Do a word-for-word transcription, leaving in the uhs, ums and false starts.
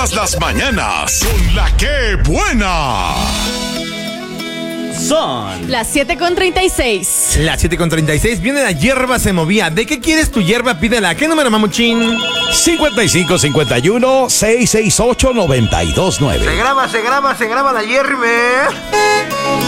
Todas las mañanas con la que buena. Son las siete con treinta y seis. Las siete con treinta y seis. Viene la hierba se movía. ¿De qué quieres tu hierba? Pídela. ¿Qué número, mamuchín? cincuenta y cinco cincuenta y uno, seiscientos sesenta y ocho, noventa y dos nueve. Se graba, se graba, se graba la hierba.